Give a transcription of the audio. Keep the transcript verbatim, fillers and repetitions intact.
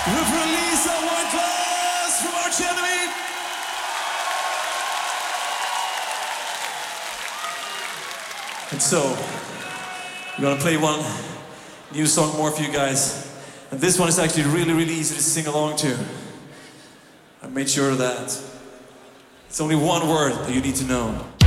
Reverend Lisa Whiteclass from Arch Enemy. And so, we're gonna play one new song more for you guys. And this one is actually really, really easy to sing along to. I made sure of that. It's only one word that you need to know.